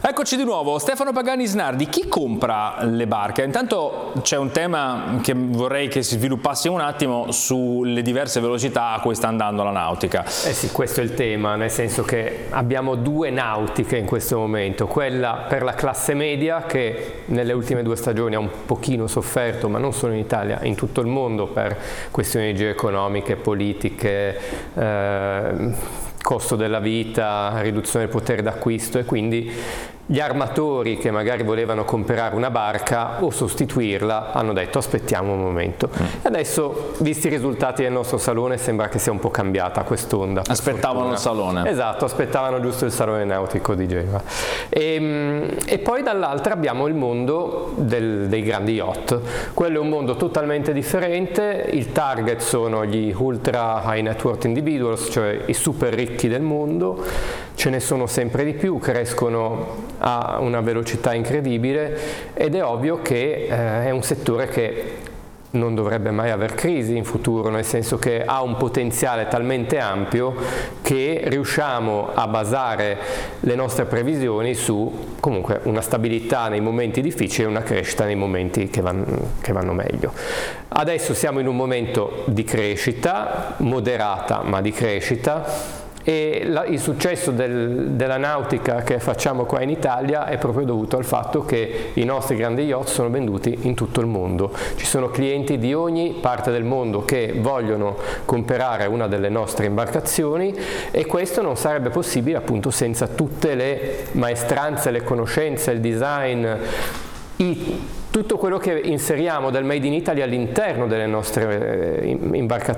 Eccoci di nuovo, Stefano Pagani Snardi. Chi compra le barche? Intanto c'è un tema che vorrei che si sviluppasse un attimo sulle diverse velocità a cui sta andando la nautica. Sì, questo è il tema, nel senso che abbiamo due nautiche in questo momento, quella per la classe media che nelle ultime 2 stagioni ha un pochino sofferto, ma non solo in Italia, in tutto il mondo per questioni geoeconomiche, politiche, costo della vita, riduzione del potere d'acquisto, e quindi gli armatori che magari volevano comprare una barca o sostituirla hanno detto aspettiamo un momento. E adesso, visti i risultati del nostro salone, sembra che sia un po' cambiata quest'onda. Aspettavano il salone. Esatto, aspettavano giusto il salone nautico di Genova. E poi dall'altra abbiamo il mondo dei grandi yacht. Quello è un mondo totalmente differente, il target sono gli ultra high net worth individuals, cioè i super ricchi del mondo. Ce ne sono sempre di più, crescono a una velocità incredibile ed è ovvio che è un settore che non dovrebbe mai aver crisi in futuro, nel senso che ha un potenziale talmente ampio che riusciamo a basare le nostre previsioni su comunque una stabilità nei momenti difficili e una crescita nei momenti che vanno meglio. Adesso siamo in un momento di crescita, moderata ma di crescita. E il successo della nautica che facciamo qua in Italia è proprio dovuto al fatto che i nostri grandi yacht sono venduti in tutto il mondo. Ci sono clienti di ogni parte del mondo che vogliono comprare una delle nostre imbarcazioni, e questo non sarebbe possibile appunto senza tutte le maestranze, le conoscenze, il design, tutto quello che inseriamo del Made in Italy all'interno delle nostre imbarcazioni.